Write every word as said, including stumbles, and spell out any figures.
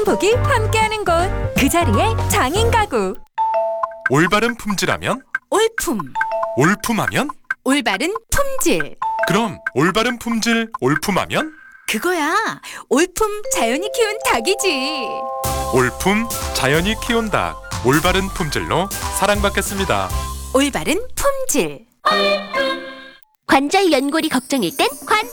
행복이 함께하는 곳, 그 자리에 장인 가구. 올바른 품질하면? 올품. 올품하면? 올바른 품질. 그럼 올바른 품질 올품하면? 그거야. 올품 자연이 키운 닭이지. 올품 자연이 키운 닭, 올바른 품질로 사랑받겠습니다. 올바른 품질. 관절 연골이 걱정일 땐 관